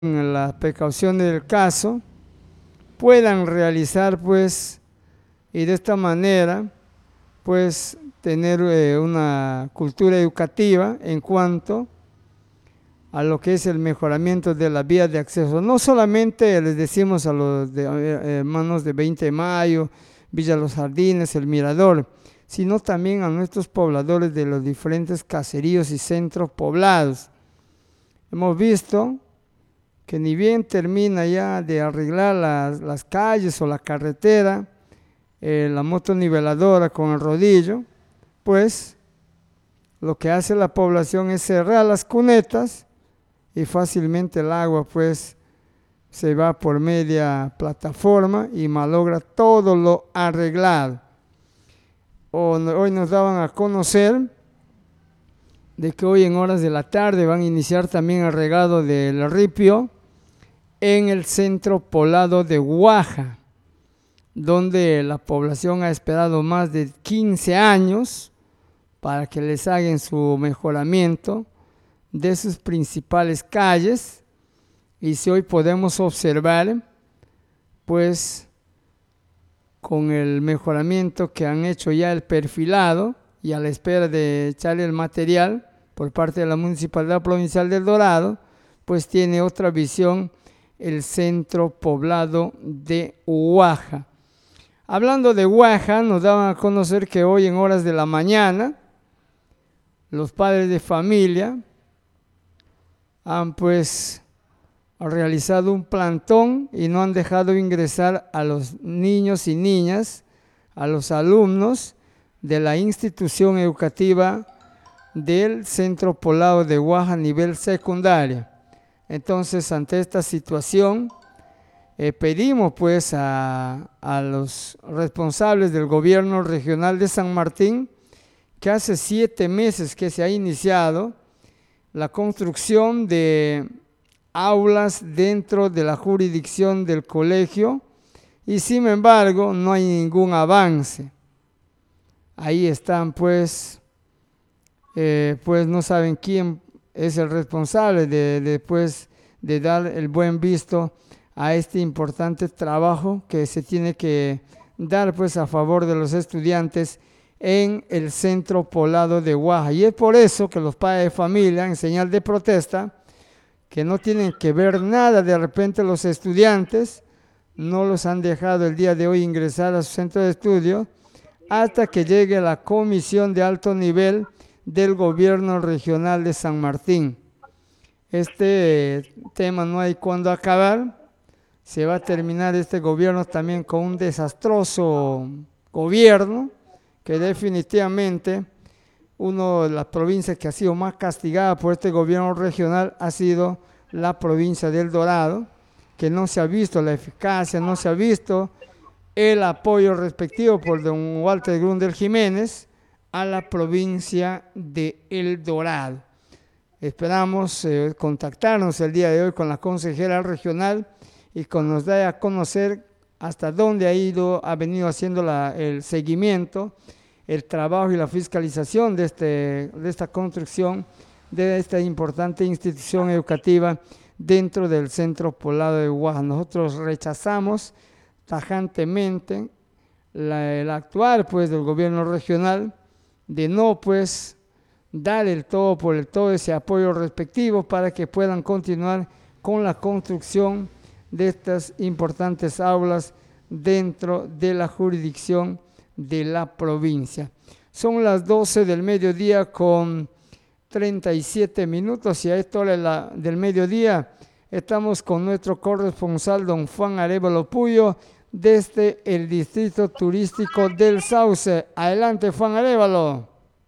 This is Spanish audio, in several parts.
las precauciones del caso, puedan realizar pues, y de esta manera pues tener una cultura educativa en cuanto a lo que es el mejoramiento de las vías de acceso. No solamente les decimos a los hermanos de 20 de Mayo, Villa Los Jardines, El Mirador, sino también a nuestros pobladores de los diferentes caseríos y centros poblados. Hemos visto que ni bien termina ya de arreglar las calles o la carretera, la motoniveladora con el rodillo, pues lo que hace la población es cerrar las cunetas y fácilmente el agua pues se va por media plataforma y malogra todo lo arreglado. Hoy nos daban a conocer de que hoy en horas de la tarde van a iniciar también el regado del ripio en el centro poblado de Guaja, donde la población ha esperado más de 15 años para que les hagan su mejoramiento de sus principales calles. Y si hoy podemos observar, pues con el mejoramiento que han hecho ya el perfilado y a la espera de echarle el material por parte de la Municipalidad Provincial del Dorado, pues tiene otra visión el centro poblado de Guaja. Hablando de Guaja, nos daban a conocer que hoy en horas de la mañana, los padres de familia han pues realizado un plantón y no han dejado ingresar a los niños y niñas, a los alumnos de la institución educativa del Centro Poblado de Guaja a nivel secundario. Entonces, ante esta situación, pedimos pues a los responsables del gobierno regional de San Martín, que hace 7 meses que se ha iniciado la construcción de aulas dentro de la jurisdicción del colegio y sin embargo no hay ningún avance. Ahí están pues no saben quién es el responsable de dar el buen visto a este importante trabajo que se tiene que dar pues a favor de los estudiantes en el centro poblado de Guaja. Y es por eso que los padres de familia, en señal de protesta, que no tienen que ver nada de repente los estudiantes, no los han dejado el día de hoy ingresar a su centro de estudio hasta que llegue la comisión de alto nivel del gobierno regional de San Martín. Este tema no hay cuándo acabar. Se va a terminar este gobierno también con un desastroso gobierno que definitivamente una de las provincias que ha sido más castigada por este gobierno regional ha sido la provincia del Dorado, que no se ha visto la eficacia, no se ha visto el apoyo respectivo por don Walter Grundel Jiménez a la provincia de El Dorado. Esperamos contactarnos el día de hoy con la consejera regional y que nos dé a conocer hasta dónde ha venido haciendo el seguimiento, el trabajo y la fiscalización de esta construcción de esta importante institución educativa dentro del centro poblado de Guaja. Nosotros rechazamos tajantemente el actuar pues del gobierno regional de no pues dar el todo por el todo ese apoyo respectivo para que puedan continuar con la construcción de estas importantes aulas dentro de la jurisdicción de la provincia. Son las 12 del mediodía con 37 minutos y a esta hora del mediodía estamos con nuestro corresponsal don Juan Arévalo Puyo desde el distrito turístico del Sauce. Adelante, Juan Arévalo.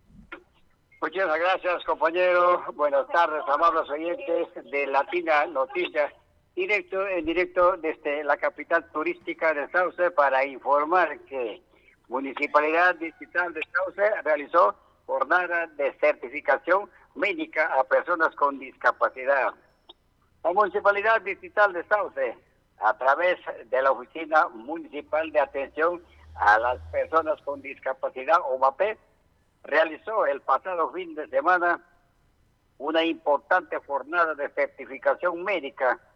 Muchas gracias, compañero. Buenas tardes, amables oyentes de Latina Noticias, en directo desde la capital turística del Sauce para informar que Municipalidad Distrital de Sauce realizó jornada de certificación médica a personas con discapacidad. La Municipalidad Distrital de Sauce, a través de la Oficina Municipal de Atención a las Personas con Discapacidad, OMAPE, realizó el pasado fin de semana una importante jornada de certificación médica